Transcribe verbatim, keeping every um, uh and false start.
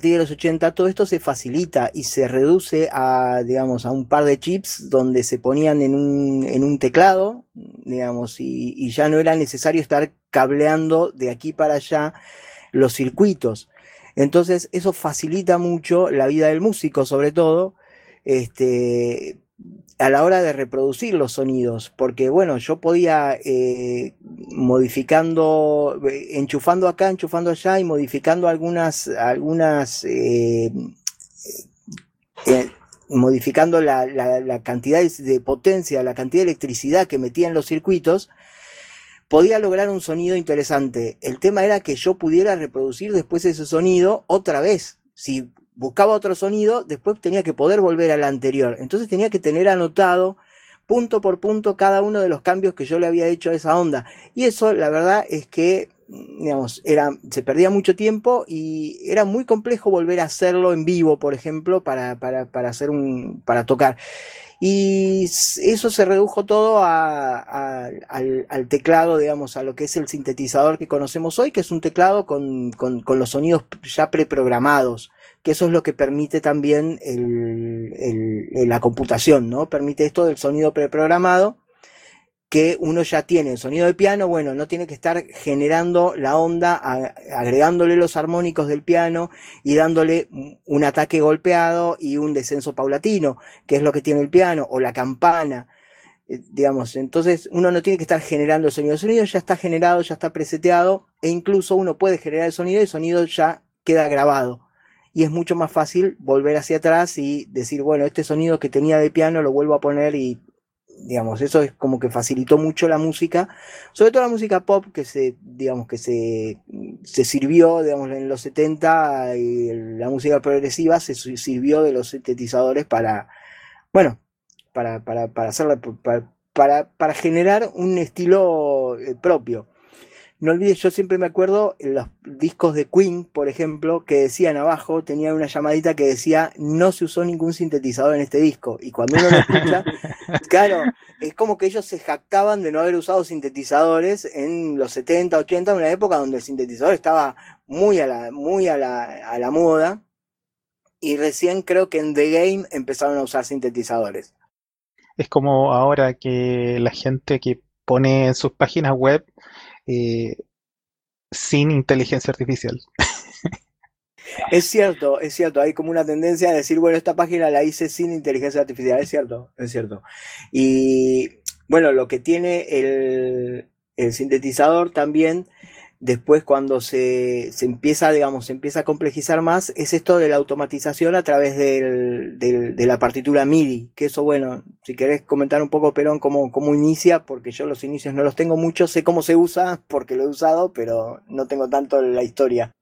de los ochenta todo esto se facilita y se reduce a, digamos, a un par de chips donde se ponían en un, en un teclado, digamos, y, y ya no era necesario estar cableando de aquí para allá los circuitos. Entonces eso facilita mucho la vida del músico, sobre todo, este, a la hora de reproducir los sonidos, porque bueno, yo podía eh, modificando, eh, enchufando acá, enchufando allá y modificando algunas, algunas, eh, eh, modificando la, la, la cantidad de potencia, la cantidad de electricidad que metía en los circuitos, podía lograr un sonido interesante. El tema era que yo pudiera reproducir después ese sonido otra vez. Si buscaba otro sonido, después tenía que poder volver al anterior. Entonces tenía que tener anotado punto por punto cada uno de los cambios que yo le había hecho a esa onda. Y eso, la verdad, es que, digamos, era, se perdía mucho tiempo y era muy complejo volver a hacerlo en vivo, por ejemplo, para, para, para hacer un, para tocar. Y eso se redujo todo a, a, al, al teclado, digamos, a lo que es el sintetizador que conocemos hoy, que es un teclado con, con, con los sonidos ya preprogramados, que eso es lo que permite también el, el, la computación, ¿no? Permite esto del sonido preprogramado, que uno ya tiene el sonido de piano, bueno, no tiene que estar generando la onda, a, agregándole los armónicos del piano y dándole un ataque golpeado y un descenso paulatino, que es lo que tiene el piano, o la campana, eh, digamos. Entonces uno no tiene que estar generando el sonido, el sonido ya está generado, ya está preseteado, e incluso uno puede generar el sonido y el sonido ya queda grabado. Y es mucho más fácil volver hacia atrás y decir, bueno, este sonido que tenía de piano lo vuelvo a poner y, digamos, eso es como que facilitó mucho la música, sobre todo la música pop que se, digamos, que se, se sirvió, digamos, en los setenta, y la música progresiva se sirvió de los sintetizadores para, bueno, para, para, para hacerla, para, para, para generar un estilo eh, propio. No olvides, yo siempre me acuerdo en los discos de Queen, por ejemplo, que decían abajo, tenía una llamadita que decía, no se usó ningún sintetizador en este disco. Y cuando uno lo escucha, claro, es como que ellos se jactaban de no haber usado sintetizadores en los setenta, ochenta, una época donde el sintetizador estaba muy a la, muy a la, a la moda. Y recién creo que en The Game empezaron a usar sintetizadores. Es como ahora que la gente que pone en sus páginas web eh, sin inteligencia artificial. Es cierto, es cierto, hay como una tendencia a decir, bueno, esta página la hice sin inteligencia artificial, es cierto, es cierto. Y bueno, lo que tiene el, el sintetizador también, después cuando se, se empieza, digamos, se empieza a complejizar más, es esto de la automatización a través del, del, de la partitura MIDI, que eso, bueno, si querés comentar un poco, Perón, cómo, cómo inicia, porque yo los inicios no los tengo mucho, sé cómo se usa, porque lo he usado, pero no tengo tanto la historia.